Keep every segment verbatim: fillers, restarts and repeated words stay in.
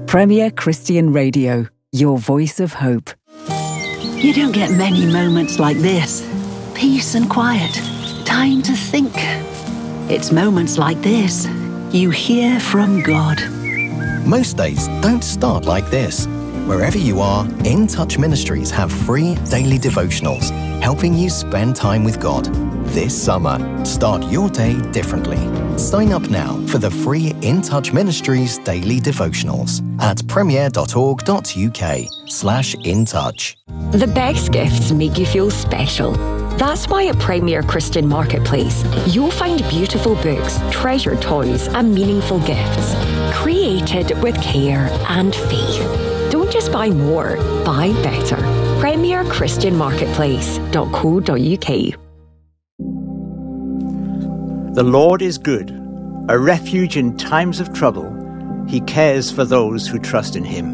Premier Christian Radio, your voice of hope. You don't get many moments like this. Peace and quiet. Time to think. It's moments like this you hear from God. Most days don't start like this. Wherever you are, In Touch Ministries have free daily devotionals, helping you spend time with God. This summer, start your day differently. Sign up now for the free In Touch Ministries daily devotionals at premier.org.uk slash in touch. The best gifts make you feel special. That's why at Premier Christian Marketplace, you'll find beautiful books, treasured toys, and meaningful gifts, created with care and faith. Don't just buy more, buy better. premier christian marketplace dot co dot uk. The Lord is good, a refuge in times of trouble. He cares for those who trust in him.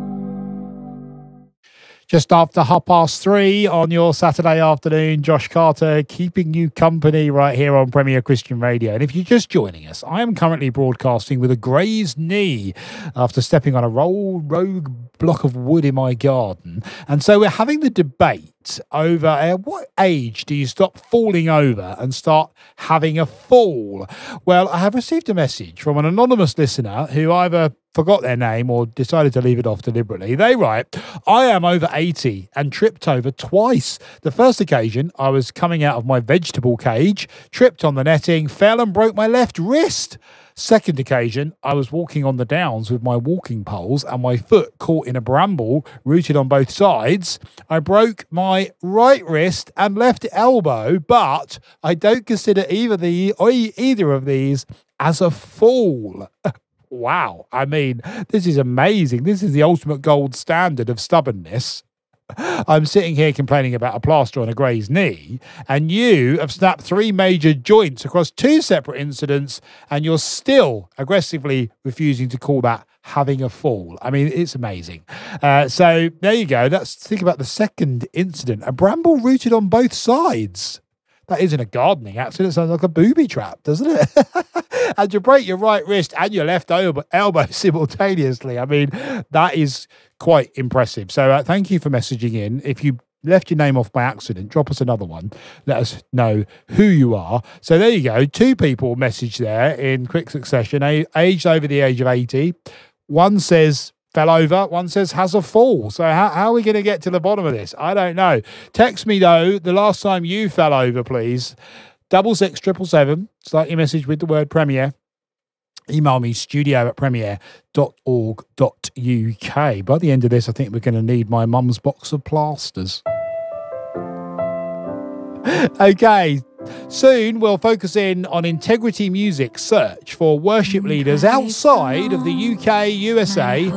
Just after half past three on your Saturday afternoon, Josh Carter keeping you company right here on Premier Christian Radio. And if you're just joining us, I am currently broadcasting with a grazed knee after stepping on a roll, rogue block of wood in my garden. And so we're having the debate over uh, what age do you stop falling over and start having a fall? Well, I have received a message from an anonymous listener who either forgot their name or decided to leave it off deliberately. They write, I am over eighty and tripped over twice. The first occasion, I was coming out of my vegetable cage, tripped on the netting, fell and broke my left wrist. Second occasion, I was walking on the downs with my walking poles and my foot caught in a bramble rooted on both sides. I broke my right wrist and left elbow, but I don't consider either the either of these as a fall. Wow. I mean, this is amazing. This is the ultimate gold standard of stubbornness. I'm sitting here complaining about a plaster on a grazed knee, and you have snapped three major joints across two separate incidents, and you're still aggressively refusing to call that having a fall. I mean, it's amazing. Uh, so there you go. Let's think about the second incident. A bramble rooted on both sides. That isn't a gardening accident. It sounds like a booby trap, doesn't it? And you break your right wrist and your left elbow, elbow simultaneously. I mean, that is quite impressive. So uh, thank you for messaging in. If you left your name off by accident, drop us another one. Let us know who you are. So there you go. Two people messaged there in quick succession, a- aged over the age of eighty. One says fell over. One says has a fall. So how, how are we going to get to the bottom of this? I don't know. Text me, though, the last time you fell over, please. Double six triple seven. Start your message with the word Premier. Email me, studio at premier dot org dot uk. By the end of this, I think we're going to need my mum's box of plasters. Okay. Soon we'll focus in on Integrity Music search for worship leaders outside of the U K, U S A